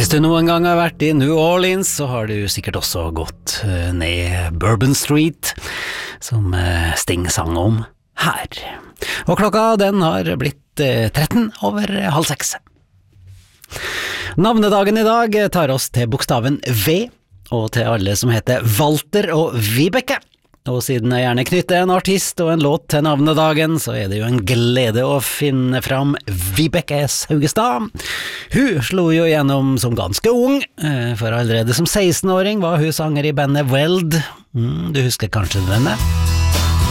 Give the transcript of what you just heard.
Hvis du noen gang har vært i New Orleans, så har du sikkert også gått ned Bourbon Street, som Sting sang om her. Og klokka den har blitt 6:13. Navnedagen i dag tar oss til bokstaven V, og til alle som heter Walter og Vibeke. Og siden jeg gjerne knytter en artist og en låt til navnedagen, så er det jo en glede å finne fram Vibeke Saugestad. Hun slo jo gjennom som ganske ung, for allerede som 16-åring var hun sanger i bandet Weld. Du husker kanskje denne?